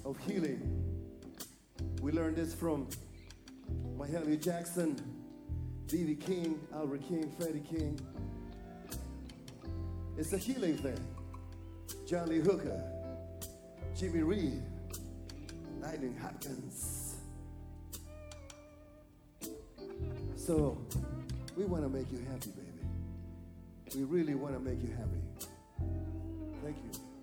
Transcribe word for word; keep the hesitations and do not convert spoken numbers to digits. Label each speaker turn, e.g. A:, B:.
A: of healing. We learned this from Mahalia Jackson, B B King, Albert King, Freddie King. It's a healing thing. John Lee Hooker, Jimmy Reed, Lightning Hopkins. So we want to make you happy, baby. We really want to make you happy. Thank you.